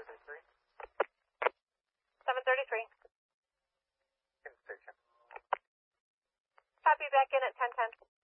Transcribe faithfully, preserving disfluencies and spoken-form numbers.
thirty-three. seven thirty-three. In station. Copy, back in at ten ten.